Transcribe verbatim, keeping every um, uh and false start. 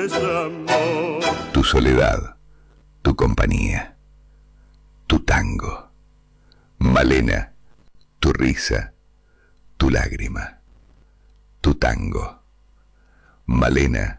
llamo. Tu soledad, tu compañía, tu tango. Malena, tu risa, tu lágrima, tu tango. Malena,